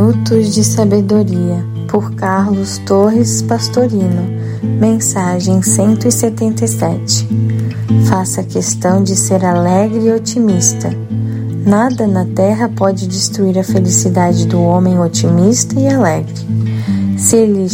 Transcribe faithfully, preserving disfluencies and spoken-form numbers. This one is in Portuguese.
Minutos de Sabedoria, por Carlos Torres Pastorino. Mensagem cento e setenta e sete. Faça questão de ser alegre e otimista. Nada na terra pode destruir a felicidade do homem otimista e alegre. Se ele